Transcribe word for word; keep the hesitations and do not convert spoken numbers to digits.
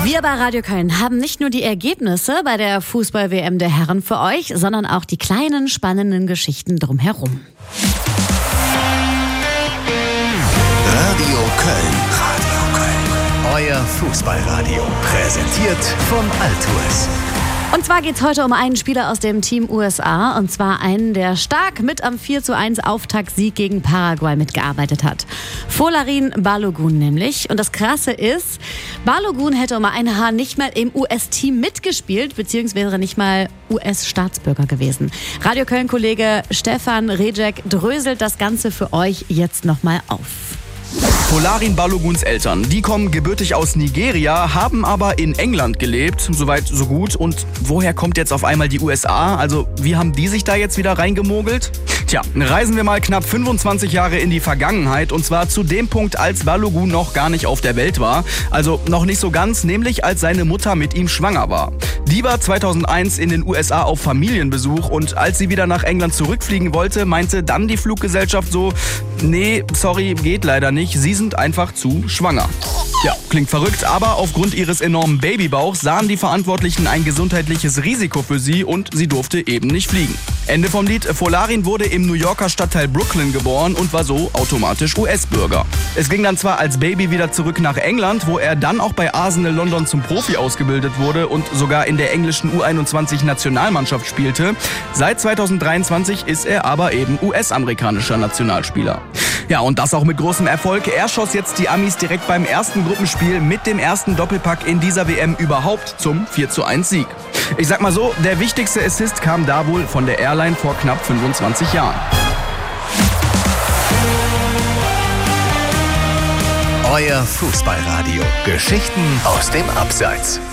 Wir bei Radio Köln haben nicht nur die Ergebnisse bei der Fußball-W M der Herren für euch, sondern auch die kleinen, spannenden Geschichten drumherum. Radio Köln. Radio Köln. Euer Fußballradio. Präsentiert von Altues. Und zwar geht's heute um einen Spieler aus dem Team U S A. Und zwar einen, der stark mit am vier zu eins Auftaktsieg gegen Paraguay mitgearbeitet hat. Folarin Balogun nämlich. Und das Krasse ist, Balogun hätte um ein Haar nicht mal im U S-Team mitgespielt, beziehungsweise nicht mal U S-Staatsbürger gewesen. Radio Köln-Kollege Stefan Rejek dröselt das Ganze für euch jetzt nochmal auf. Folarin Baloguns Eltern, die kommen gebürtig aus Nigeria, haben aber in England gelebt, soweit so gut. Und woher kommt jetzt auf einmal die U S A? Also wie haben die sich da jetzt wieder reingemogelt? Tja, reisen wir mal knapp fünfundzwanzig Jahre in die Vergangenheit, und zwar zu dem Punkt, als Balogun noch gar nicht auf der Welt war. Also noch nicht so ganz, nämlich als seine Mutter mit ihm schwanger war. Die war zweitausendeins in den U S A auf Familienbesuch, und als sie wieder nach England zurückfliegen wollte, meinte dann die Fluggesellschaft so: Nee, sorry, geht leider nicht, Sie sind einfach zu schwanger. Ja, klingt verrückt, aber aufgrund ihres enormen Babybauchs sahen die Verantwortlichen ein gesundheitliches Risiko für sie und sie durfte eben nicht fliegen. Ende vom Lied: Folarin wurde im New Yorker Stadtteil Brooklyn geboren und war so automatisch U S-Bürger. Es ging dann zwar als Baby wieder zurück nach England, wo er dann auch bei Arsenal London zum Profi ausgebildet wurde und sogar in der englischen U einundzwanzig-Nationalmannschaft spielte. Seit zweitausenddreiundzwanzig ist er aber eben U S-amerikanischer Nationalspieler. Ja, und das auch mit großem Erfolg. Er schoss jetzt die Amis direkt beim ersten Gruppenspiel mit dem ersten Doppelpack in dieser W M überhaupt zum vier zu eins Sieg. Ich sag mal so, der wichtigste Assist kam da wohl von der Airline vor knapp fünfundzwanzig Jahren. Euer Fußballradio. Geschichten aus dem Abseits.